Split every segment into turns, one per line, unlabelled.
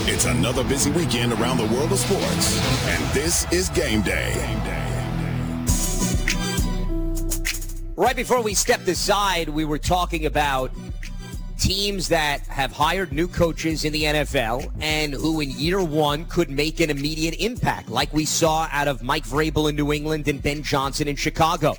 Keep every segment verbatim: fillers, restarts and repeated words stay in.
It's another busy weekend around the world of sports, and this is Game Day.
Right before we stepped aside, we were talking about teams that have hired new coaches in the N F L and who in year one could make an immediate impact, like we saw out of Mike Vrabel in New England and Ben Johnson in Chicago.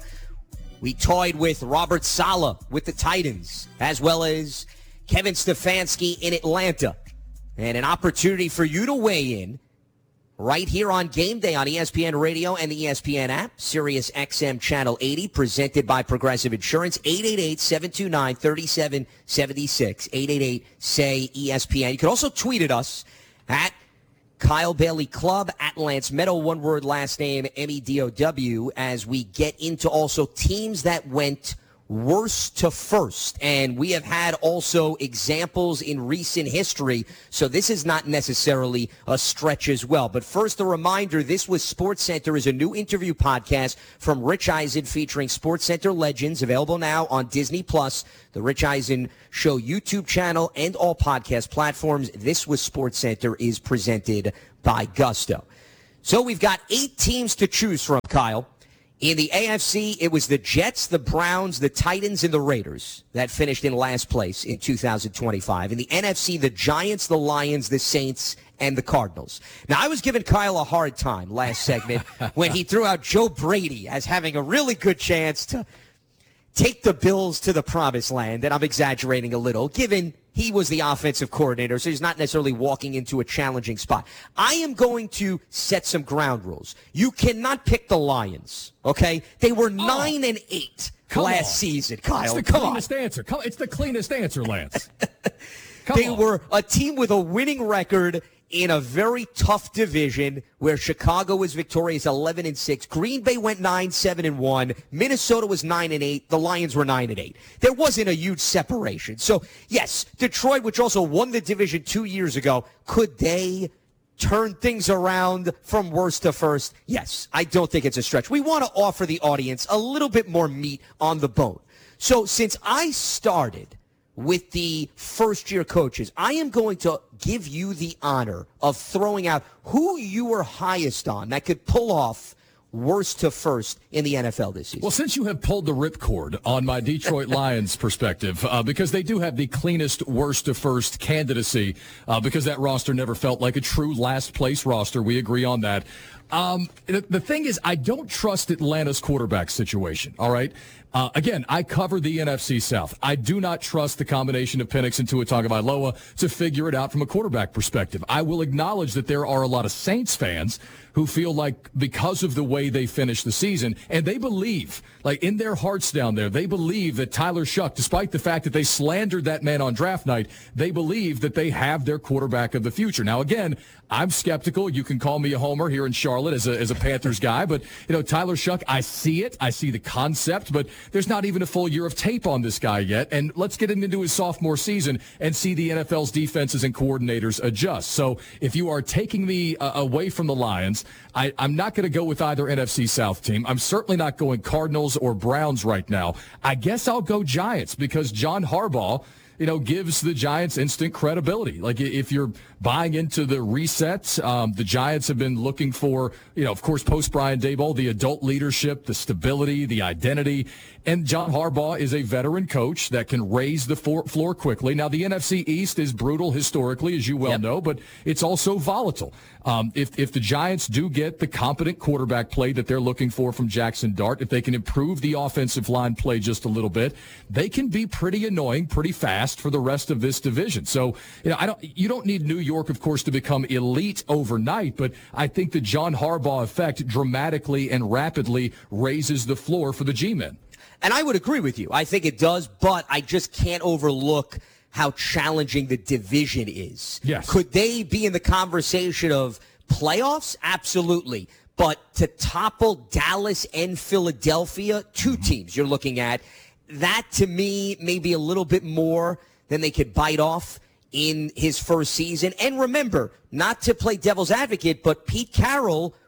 We toyed with Robert Saleh with the Titans, as well as Kevin Stefanski in Atlanta. And an opportunity for you to weigh in right here on Game Day on E S P N Radio and the E S P N app, Sirius X M Channel eighty, presented by Progressive Insurance. Eight eight eight, seven two nine, three seven seven six. eight eight eight, S A Y, E S P N. You can also tweet at us at Kyle Bailey Club, at Lance Meadow, one word, last name, M E D O W, as we get into also teams that went worst to first. And we have had also examples in recent history, so this is not necessarily a stretch as well. But first, a reminder, this was SportsCenter is a new interview podcast from Rich Eisen featuring SportsCenter legends, available now on Disney Plus, the Rich Eisen Show YouTube channel, and all podcast platforms. This was SportsCenter is presented by Gusto. So we've got eight teams to choose from, Kyle. In the A F C, it was the Jets, the Browns, the Titans, and the Raiders that finished in last place in two thousand twenty-five. In the N F C, the Giants, the Lions, the Saints, and the Cardinals. Now, I was giving Kyle a hard time last segment when he threw out Joe Brady as having a really good chance to take the Bills to the promised land, and I'm exaggerating a little, given he was the offensive coordinator, so he's not necessarily walking into a challenging spot. I am going to set some ground rules. You cannot pick the Lions, okay? They were oh, nine and eight last
on.
season, Kyle.
It's the
Come
cleanest
on.
answer. Come, it's the cleanest answer, Lance. Come
they
on.
were a team with a winning record in a very tough division where Chicago was victorious eleven and six. Green Bay went nine, seven and one. Minnesota was nine and eight. The Lions were nine and eight. There wasn't a huge separation. So, yes, Detroit, which also won the division two years ago, could they turn things around from worst to first? Yes, I don't think it's a stretch. We want to offer the audience a little bit more meat on the bone. So, since I started with the first-year coaches, I am going to give you the honor of throwing out who you were highest on that could pull off worst to first in the N F L this season.
Well, since you have pulled the ripcord on my Detroit Lions perspective, uh, because they do have the cleanest worst to first candidacy, uh, because that roster never felt like a true last-place roster. We agree on that. Um, the, the thing is, I don't trust Atlanta's quarterback situation, all right? Uh, again, I cover the N F C South. I do not trust the combination of Penix and Tua Tagovailoa to figure it out from a quarterback perspective. I will acknowledge that there are a lot of Saints fans who feel like because of the way they finished the season, and they believe, like in their hearts down there, they believe that Tyler Shuck, despite the fact that they slandered that man on draft night, they believe that they have their quarterback of the future. Now, again, I'm skeptical. You can call me a homer here in Charlotte as a, as a Panthers guy, but, you know, Tyler Shuck, I see it. I see the concept, but there's not even a full year of tape on this guy yet. And let's get him into his sophomore season and see the N F L's defenses and coordinators adjust. So if you are taking me uh, away from the Lions, I, I'm not going to go with either N F C South team. I'm certainly not going Cardinals or Browns right now. I guess I'll go Giants because John Harbaugh, you know, gives the Giants instant credibility. Like, if you're buying into the reset, um, the Giants have been looking for, you know, of course, post-Brian Daboll, the adult leadership, the stability, the identity. And John Harbaugh is a veteran coach that can raise the floor quickly. Now, the N F C East is brutal historically, as you well yep. know, but it's also volatile. Um, if, if the Giants do get the competent quarterback play that they're looking for from Jackson Dart, if they can improve the offensive line play just a little bit, they can be pretty annoying, pretty fast for the rest of this division. So, you know, I don't, you don't need New York, of course, to become elite overnight, but I think the John Harbaugh effect dramatically and rapidly raises the floor for the G-men.
And I would agree with you. I think it does, but I just can't overlook how challenging the division is.
Yes.
Could they be in the conversation of playoffs? Absolutely. But to topple Dallas and Philadelphia, two teams you're looking at, that to me may be a little bit more than they could bite off in his first season. And remember, not to play devil's advocate, but Pete Carroll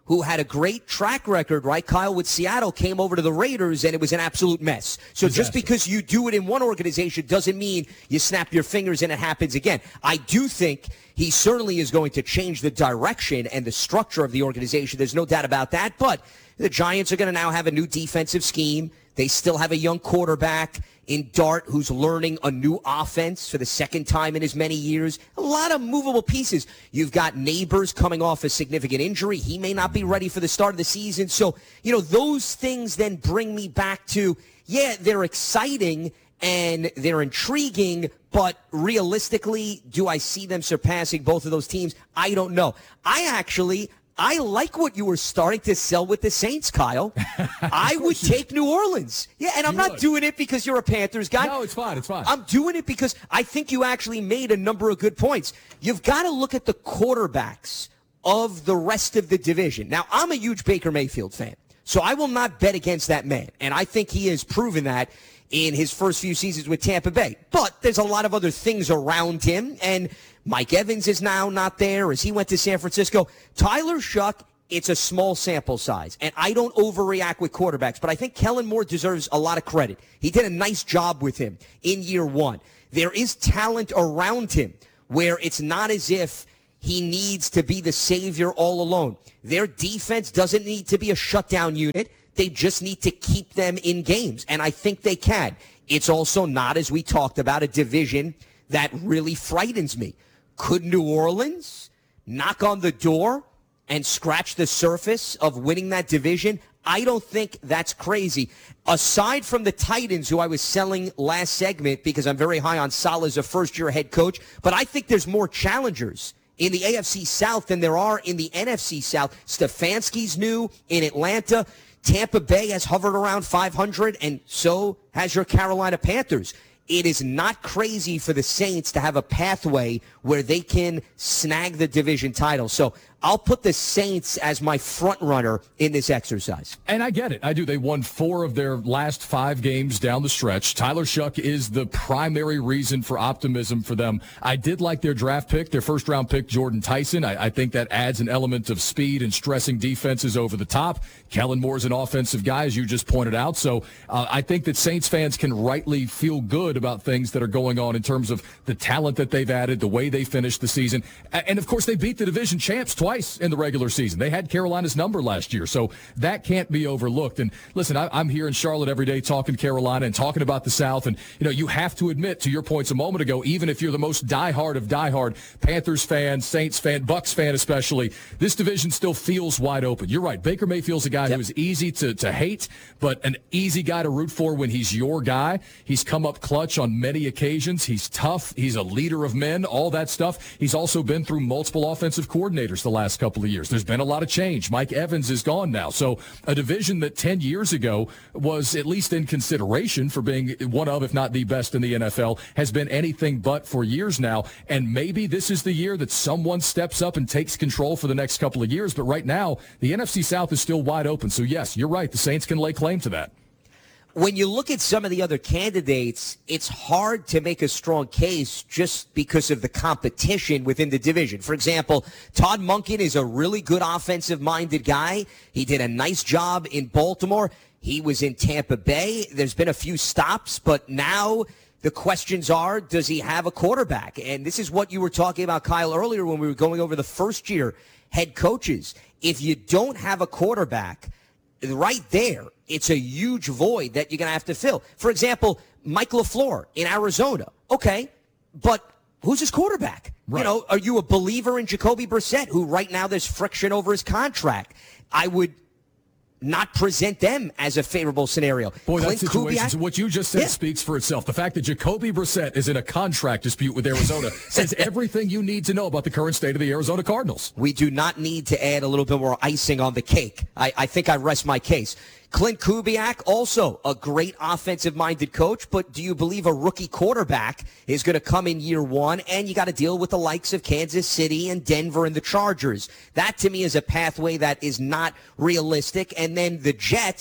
who had a great track record, right, Kyle, with Seattle, came over to the Raiders, and it was an absolute mess. So
Disaster.
Just because you do it in one organization doesn't mean you snap your fingers and it happens again. I do think he certainly is going to change the direction and the structure of the organization. There's no doubt about that. But the Giants are going to now have a new defensive scheme. They still have a young quarterback in Dart who's learning a new offense for the second time in as many years. A lot of movable pieces. You've got Neighbors coming off a significant injury. He may not be ready for the start of the season. So, you know, those things then bring me back to, yeah, they're exciting and they're intriguing, but realistically, do I see them surpassing both of those teams? I don't know. I actually... I like what you were starting to sell with the Saints, Kyle. I would take New Orleans. Yeah, and I'm
you
not
would.
doing it because you're a Panthers guy.
No, it's fine. It's fine.
I'm doing it because I think you actually made a number of good points. You've got to look at the quarterbacks of the rest of the division. Now, I'm a huge Baker Mayfield fan, so I will not bet against that man, and I think he has proven that in his first few seasons with Tampa Bay. But there's a lot of other things around him, and Mike Evans is now not there as he went to San Francisco. Tyler Shuck, it's a small sample size, and I don't overreact with quarterbacks, but I think Kellen Moore deserves a lot of credit. He did a nice job with him in year one. There is talent around him where it's not as if he needs to be the savior all alone. Their defense doesn't need to be a shutdown unit. They just need to keep them in games, and I think they can. It's also not, as we talked about, a division that really frightens me. Could New Orleans knock on the door and scratch the surface of winning that division? I don't think that's crazy. Aside from the Titans, who I was selling last segment because I'm very high on Saleh as a first-year head coach, but I think there's more challengers in the A F C South than there are in the N F C South. Stefanski's new in Atlanta. Tampa Bay has hovered around five hundred, and so has your Carolina Panthers. It is not crazy for the Saints to have a pathway where they can snag the division title. So I'll put the Saints as my front runner in this exercise.
And I get it. I do. They won four of their last five games down the stretch. Tyler Shuck is the primary reason for optimism for them. I did like their draft pick, their first-round pick, Jordan Tyson. I, I think that adds an element of speed and stressing defenses over the top. Kellen Moore's an offensive guy, as you just pointed out. So uh, I think that Saints fans can rightly feel good about things that are going on in terms of the talent that they've added, the way they finished the season. And, of course, they beat the division champs twice in the regular season. They had Carolina's number last year, so that can't be overlooked. And listen, I, I'm here in Charlotte every day talking Carolina and talking about the South, and you know, you have to admit, to your points a moment ago, even if you're the most diehard of diehard Panthers fan, Saints fan, Bucks fan especially, this division still feels wide open. You're right. Baker Mayfield's a guy yep. who is easy to, to hate, but an easy guy to root for when he's your guy. He's come up clutch on many occasions. He's tough. He's a leader of men, all that stuff. He's also been through multiple offensive coordinators the last couple of years. There's been a lot of change. Mike Evans is gone now. So a division that ten years ago was at least in consideration for being one of, if not the best in the N F L, has been anything but for years now. And maybe this is the year that someone steps up and takes control for the next couple of years. But right now, the N F C South is still wide open. So yes, you're right. The Saints can lay claim to that.
When you look at some of the other candidates, it's hard to make a strong case just because of the competition within the division. For example, Todd Monken is a really good offensive-minded guy. He did a nice job in Baltimore. He was in Tampa Bay. There's been a few stops, but now the questions are, does he have a quarterback? And this is what you were talking about, Kyle, earlier when we were going over the first-year head coaches. If you don't have a quarterback, right there, it's a huge void that you're going to have to fill. For example, Mike LaFleur in Arizona. Okay, but who's his quarterback? Right. You know, are you a believer in Jacoby Brissett, who right now there's friction over his contract? I would not present them as a favorable scenario.
Boy,
Clint
that situation,
Kubiak,
what you just said
yeah.
speaks for itself. The fact that Jacoby Brissett is in a contract dispute with Arizona says everything you need to know about the current state of the Arizona Cardinals.
We do not need to add a little bit more icing on the cake. I, I think I rest my case. Clint Kubiak, also a great offensive-minded coach, but do you believe a rookie quarterback is going to come in year one, and you got to deal with the likes of Kansas City and Denver and the Chargers? That, to me, is a pathway that is not realistic. And then the Jets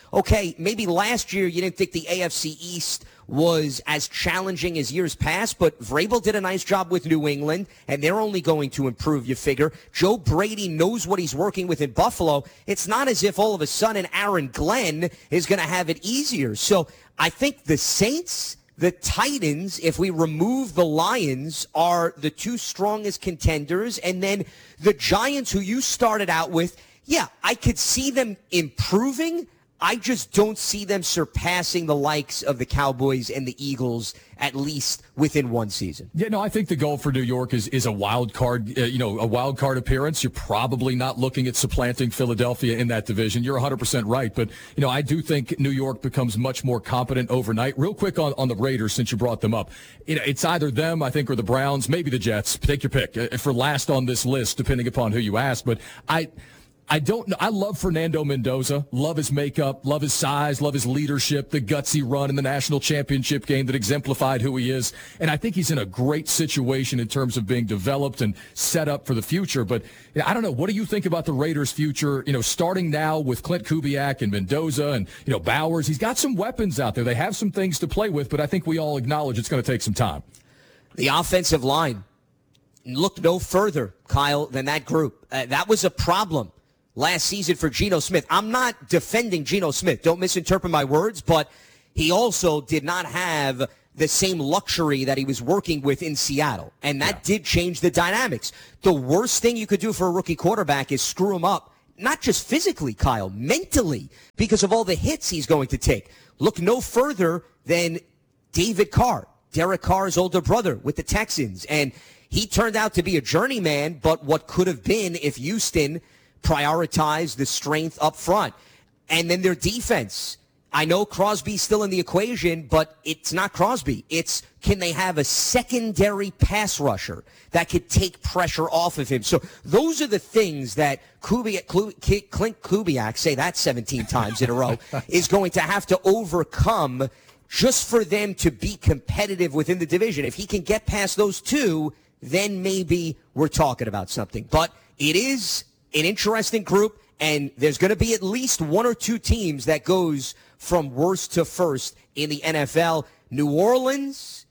okay, maybe last year you didn't think the A F C East was as challenging as years past, but Vrabel did a nice job with New England, and they're only going to improve, you figure. Joe Brady knows what he's working with in Buffalo. It's not as if all of a sudden Aaron Glenn is going to have it easier. So I think the Saints, the Titans, if we remove the Lions, are the two strongest contenders. And then the Giants, who you started out with, yeah, I could see them improving. I just don't see them surpassing the likes of the Cowboys and the Eagles, at least within one season.
Yeah, no, I think the goal for New York is is a wild card, uh, you know, a wild card appearance. You're probably not looking at supplanting Philadelphia in that division. You're one hundred percent right. But, you know, I do think New York becomes much more competent overnight. Real quick on, on the Raiders, since you brought them up. You know, it's either them, I think, or the Browns, maybe the Jets. Take your pick uh, for last on this list, depending upon who you ask. But I... I don't know. I love Fernando Mendoza. Love his makeup, love his size, love his leadership, the gutsy run in the national championship game that exemplified who he is. And I think he's in a great situation in terms of being developed and set up for the future. But you know, I don't know. What do you think about the Raiders' future? You know, starting now with Clint Kubiak and Mendoza and, you know, Bowers. He's got some weapons out there. They have some things to play with, but I think we all acknowledge it's going to take some time.
The offensive line looked no further, Kyle, than that group. Uh, that was a problem last season for Geno Smith. I'm not defending Geno Smith. Don't misinterpret my words, but he also did not have the same luxury that he was working with in Seattle, and that yeah. did change the dynamics. The worst thing you could do for a rookie quarterback is screw him up, not just physically, Kyle, mentally, because of all the hits he's going to take. Look no further than David Carr, Derek Carr's older brother with the Texans, and he turned out to be a journeyman, but what could have been if Houston prioritize the strength up front. And then their defense. I know Crosby's still in the equation, but it's not Crosby. It's, can they have a secondary pass rusher that could take pressure off of him? So those are the things that Kubiak, Clint Kubiak, say that seventeen times in a row, is going to have to overcome just for them to be competitive within the division. If he can get past those two, then maybe we're talking about something. But it is an interesting group, and there's going to be at least one or two teams that goes from worst to first in the N F L. New Orleans,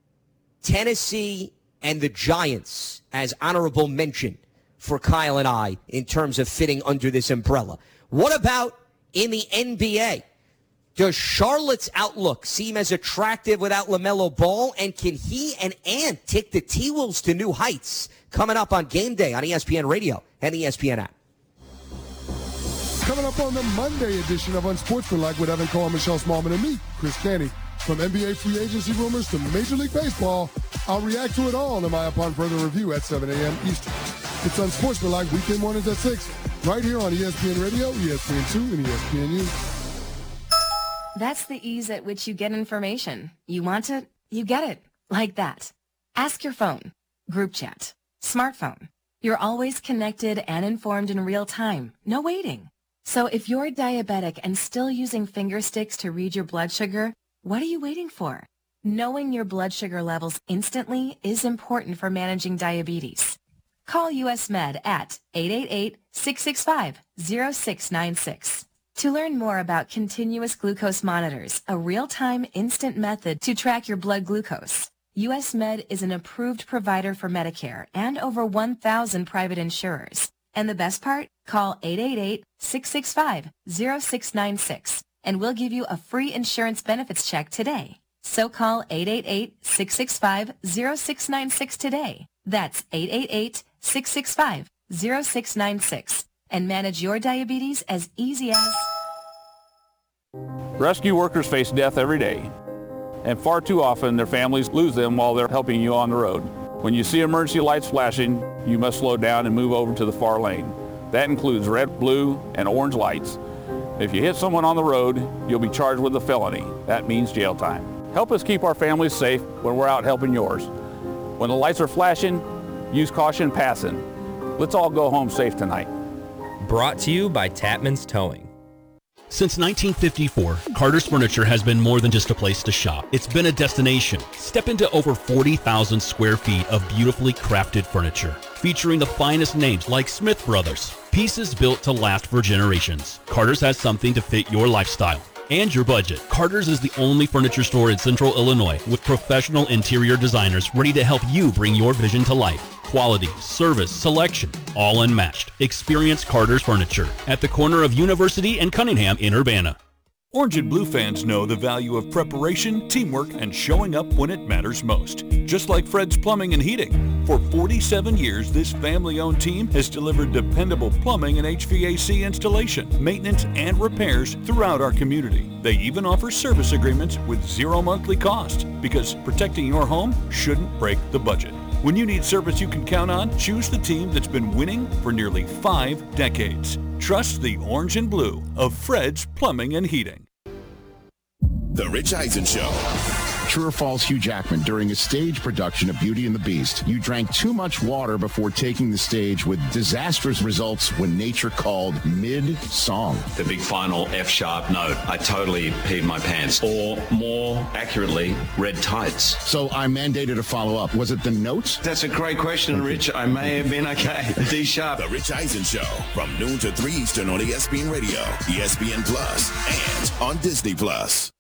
Tennessee, and the Giants as honorable mention for Kyle and I in terms of fitting under this umbrella. What about in the N B A? Does Charlotte's outlook seem as attractive without LaMelo Ball, and can he and Ant take the T-Wolves to new heights? Coming up on Game Day on E S P N Radio and the E S P N app.
Coming up on the Monday edition of Unsportsmanlike with Evan Carr, Michelle Smallman, and me, Chris Canty. From N B A free agency rumors to Major League Baseball, I'll react to it all in my Upon Further Review at seven a.m. Eastern. It's Unsportsmanlike weekday mornings at six, right here on E S P N Radio, E S P N two, and E S P N U.
That's the ease at which you get information. You want it, you get it. Like that. Ask your phone. Group chat. Smartphone. You're always connected and informed in real time. No waiting. So if you're diabetic and still using finger sticks to read your blood sugar, what are you waiting for? Knowing your blood sugar levels instantly is important for managing diabetes. Call U S Med at eight eight eight, six six five, zero six nine six. To learn more about continuous glucose monitors, a real-time instant method to track your blood glucose, U S Med is an approved provider for Medicare and over one thousand private insurers. And the best part? Call eight eight eight, six six five, zero six nine six and we'll give you a free insurance benefits check today. So call eight eight eight, six six five, zero six nine six today. That's eight eight eight, six six five, zero six nine six and manage your diabetes as easy as...
Rescue workers face death every day, and far too often their families lose them while they're helping you on the road. When you see emergency lights flashing, you must slow down and move over to the far lane. That includes red, blue, and orange lights. If you hit someone on the road, you'll be charged with a felony. That means jail time. Help us keep our families safe when we're out helping yours. When the lights are flashing, use caution passing. Let's all go home safe tonight.
Brought to you by Tapman's Towing.
Since nineteen fifty-four, Carter's Furniture has been more than just a place to shop. It's been a destination. Step into over forty thousand square feet of beautifully crafted furniture. featuring the finest names like Smith Brothers. Pieces built to last for generations. Carter's has something to fit your lifestyle and your budget. Carter's is the only furniture store in Central Illinois with professional interior designers ready to help you bring your vision to life. Quality, service, selection, all unmatched. Experience Carter's Furniture at the corner of University and Cunningham in Urbana.
Orange and Blue fans know the value of preparation, teamwork, and showing up when it matters most. Just like Fred's Plumbing and Heating. For forty-seven years, this family-owned team has delivered dependable plumbing and H V A C installation, maintenance, and repairs throughout our community. They even offer service agreements with zero monthly cost, because protecting your home shouldn't break the budget. When you need service you can count on, choose the team that's been winning for nearly five decades. Trust the Orange and Blue of Fred's Plumbing and Heating.
The Rich Eisen Show.
True or false, Hugh Jackman, during a stage production of Beauty and the Beast, you drank too much water before taking the stage with disastrous results when nature called mid-song.
The big final F-sharp note, I totally peed my pants. Or more accurately, red tights.
So I mandated a follow-up. Was it the notes?
That's a great question, Rich. I may have been okay. D-sharp.
The Rich Eisen Show, from noon to three Eastern on E S P N Radio, E S P N Plus, and on Disney Plus.